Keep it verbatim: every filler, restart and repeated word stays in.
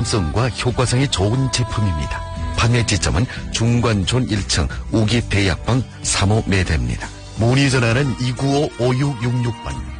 안정성과 효과성이 좋은 제품입니다. 판매 지점은 중관촌 일 층 우기 대약방 삼 호 매대입니다. 문의 전화는 이구오 오육육육 번.